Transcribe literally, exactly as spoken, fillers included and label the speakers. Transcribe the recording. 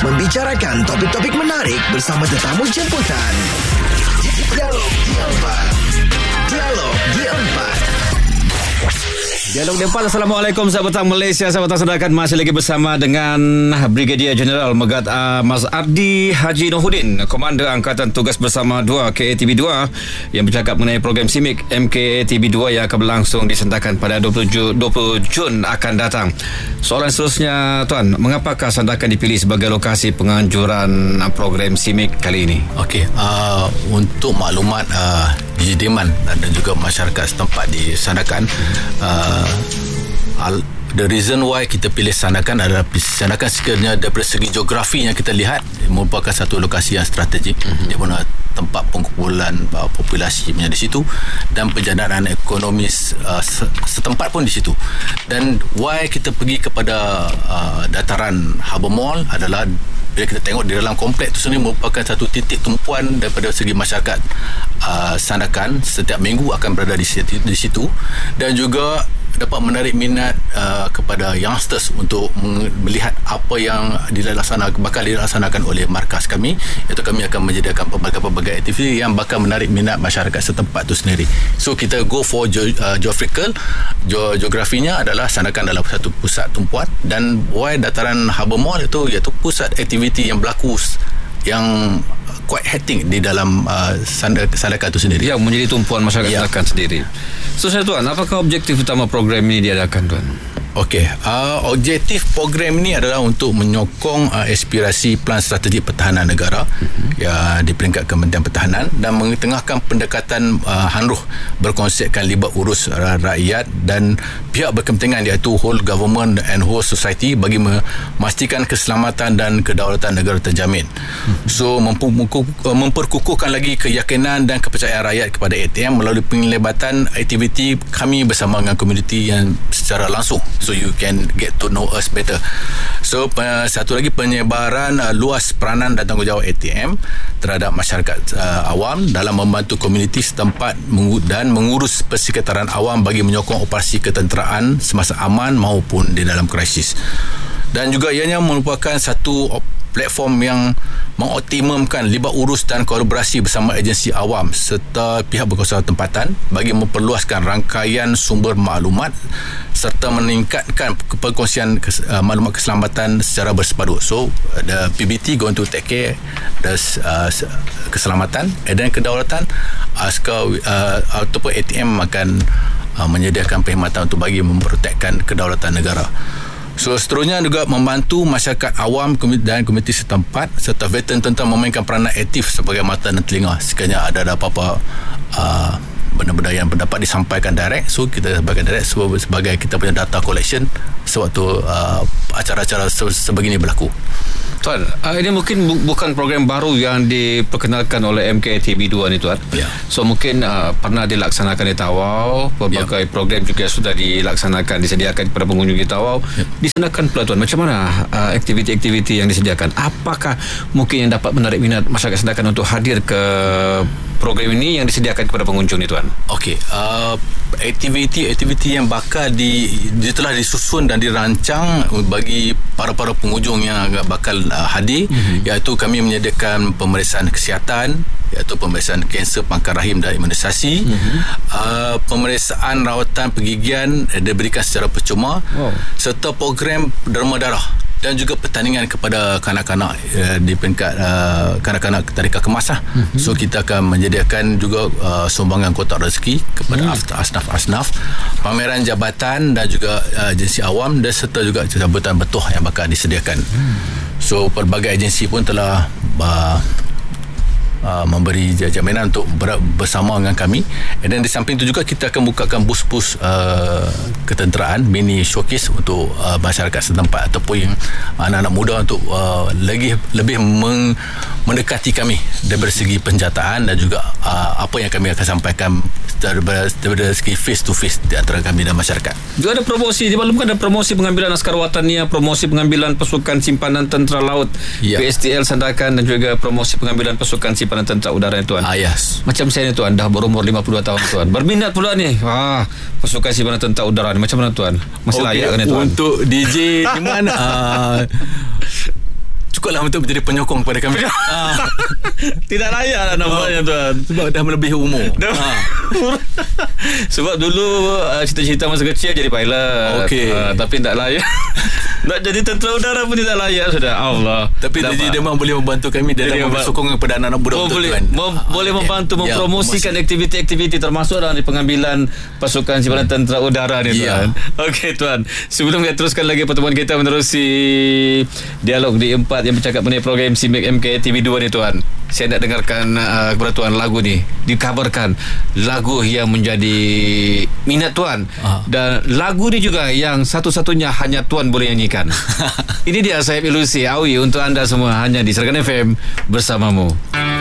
Speaker 1: membicarakan topik-topik menarik bersama tetamu jemputan. Dialog di empat. Dialog di empat.
Speaker 2: Dialog di empat. Assalamualaikum sahabat petang Malaysia, sahabat petang Sedakan. Masih lagi bersama dengan Brigadier General Megat uh, Mas Ardi Haji Nohudin, Komander Angkatan Tugas Bersama dua K A T B dua, yang bercakap mengenai program SIMIK M K A T B dua yang akan berlangsung disentakan pada dua puluh Jun akan datang. Soalan seterusnya, Tuan, mengapakah Sandakan dipilih sebagai lokasi penganjuran program SIMIK kali ini?
Speaker 3: Okey, uh, untuk maklumat uh, D J Deman dan juga masyarakat setempat di Sandakan, uh, al- the reason why kita pilih Sandakan adalah Sandakan sekiranya daripada segi geografi yang kita lihat merupakan satu lokasi yang strategik, mm-hmm. di mana tempat pengkumpulan uh, populasi di situ dan penjanaan ekonomi uh, setempat pun di situ. Dan why kita pergi kepada uh, dataran Harbour Mall adalah bila kita tengok di dalam kompleks itu sendiri merupakan satu titik tumpuan daripada segi masyarakat uh, Sandakan setiap minggu akan berada di situ, di situ dan juga dapat menarik minat uh, kepada youngsters untuk melihat apa yang dilaksanakan, bakal dilaksanakan oleh markas kami, iaitu kami akan menyediakan pelbagai-pelbagai aktiviti yang bakal menarik minat masyarakat setempat itu sendiri. So kita go for ge- uh, geographical ge- geografinya adalah Sandakan dalam satu pusat tumpuan, dan why dataran Harbour Mall itu iaitu pusat aktiviti yang berlaku yang quite hectic di dalam uh, Sandakan itu sendiri,
Speaker 2: yang menjadi tumpuan masyarakat ya. Sandakan sendiri. So saya Tuan, apakah objektif utama program ini diadakan, Tuan?
Speaker 3: Okey, uh, objektif program ini adalah untuk menyokong uh, aspirasi Pelan Strategi Pertahanan Negara, uh-huh. ya, di peringkat Kementerian Pertahanan, dan mengetengahkan pendekatan uh, handruh berkonsepkan libat urus uh, rakyat dan pihak berkepentingan, iaitu whole government and whole society, bagi memastikan keselamatan dan kedaulatan negara terjamin. Uh-huh. So mempu- memperkukuhkan lagi keyakinan dan kepercayaan rakyat kepada A T M melalui penglibatan aktiviti kami bersama dengan komuniti yang secara langsung, so you can get to know us better. So uh, satu lagi, penyebaran uh, luas peranan dan tanggungjawab A T M terhadap masyarakat uh, awam dalam membantu komuniti setempat mengu- dan mengurus persekitaran awam bagi menyokong operasi ketenteraan semasa aman maupun di dalam krisis. Dan juga ianya merupakan satu op- platform yang mengoptimumkan libat urus dan kolaborasi bersama agensi awam serta pihak berkuasa tempatan bagi memperluaskan rangkaian sumber maklumat serta meningkatkan perkongsian kes, uh, maklumat keselamatan secara bersepadu. So the P B T going to take care the uh, keselamatan dan kedaulatan, askar uh, ataupun A T M akan uh, menyediakan perkhidmatan untuk bagi memprotekkan kedaulatan negara. So seterusnya juga membantu masyarakat awam dan komuniti setempat serta veteran tentang memainkan peranan aktif sebagai mata dan telinga sekiranya ada apa-apa uh, benda-benda yang dapat disampaikan direct. So kita sebagai direct sebagai kita punya data collection sewaktu uh, acara-acara sebegini berlaku.
Speaker 2: Tuan, uh, ini mungkin bu- bukan program baru yang diperkenalkan oleh M K A T B dua ni, Tuan.
Speaker 3: Ya.
Speaker 2: So mungkin uh, pernah dilaksanakan di Tawau, berbagai ya. program juga sudah dilaksanakan, disediakan kepada pengunjung di Tawau. Ya. Disediakan pula, Tuan, macam mana uh, aktiviti-aktiviti yang disediakan? Apakah mungkin yang dapat menarik minat masyarakat Sandakan untuk hadir ke program ini yang disediakan kepada pengunjung ni, Tuan?
Speaker 3: Okey, uh, aktiviti-aktiviti yang bakal di, di telah disusun dan dirancang bagi para-para pengunjung yang bakal uh, hadir, mm-hmm. iaitu kami menyediakan pemeriksaan kesihatan, iaitu pemeriksaan kanser pangkal rahim dan imunisasi, mm-hmm. uh, pemeriksaan rawatan pergigian uh, diberikan secara percuma, wow. serta program derma darah dan juga pertandingan kepada kanak-kanak uh, di peringkat uh, kanak-kanak tadika kemas lah. Mm-hmm. So kita akan menyediakan juga uh, sumbangan kotak rezeki kepada mm. asnaf-asnaf, pameran jabatan dan juga uh, agensi awam, dan serta juga jabatan betuah yang bakal disediakan. Mm. So pelbagai agensi pun telah uh, Uh, memberi jaminan untuk ber- bersama dengan kami. Dan di samping itu juga kita akan bukakan bus-bus uh, ketenteraan, mini showcase untuk uh, masyarakat setempat ataupun yang anak-anak muda untuk uh, lagi lebih meng- mendekati kami dari segi penjataan dan juga uh, apa yang kami akan sampaikan daripada, daripada segi face to face di antara kami dan masyarakat.
Speaker 2: Juga ada promosi, dimaklumkan ada promosi pengambilan askar watania, promosi pengambilan pasukan simpanan tentera laut, ya. P S T L Sandakan, dan juga promosi pengambilan pasukan simpanan tentera udara ni, Tuan.
Speaker 3: Ah, yes.
Speaker 2: Macam saya ni, Tuan, dah berumur lima puluh dua tahun, Tuan. Berminat pula ni. Ah, pasukan simpanan tentera udara ni macam mana, Tuan? Masih okay, layak kan ni, Tuan?
Speaker 3: Untuk D J di mana? uh, cukuplah untuk menjadi penyokong kepada kami. ah.
Speaker 2: Tidak layak lah namanya, tuan.
Speaker 3: Sebab dah melebihi umur.
Speaker 2: ha. Sebab dulu uh, cita-cita masa kecil jadi pilot.
Speaker 3: Okey.
Speaker 2: uh, Tapi tak layak. Nak jadi tentera udara pun tidak layak sudah. Allah.
Speaker 3: Tapi Daji Demang boleh membantu kami dalam memberi sokongan kepada anak-anak budak
Speaker 2: oh,
Speaker 3: betul,
Speaker 2: boleh,
Speaker 3: tuan.
Speaker 2: mem-
Speaker 3: ah,
Speaker 2: boleh membantu
Speaker 3: ya,
Speaker 2: mempromosikan
Speaker 3: ya,
Speaker 2: aktiviti-aktiviti termasuk dalam di pengambilan pasukan simpanan tentera udara ni,
Speaker 3: ya.
Speaker 2: tuan. Okey, tuan. Sebelum kita teruskan lagi pertemuan kita menerusi dialog di empat yang bercakap mengenai program S I M A C M K T V dua ni, tuan. Saya nak dengarkan uh, kepada tuan lagu ni. Dikabarkan lagu yang menjadi minat tuan.
Speaker 3: Ah.
Speaker 2: Dan lagu ni juga yang satu-satunya hanya tuan boleh nyanyikan. Ini dia Sayap Ilusi Awi untuk anda semua hanya di Serkan F M bersamamu.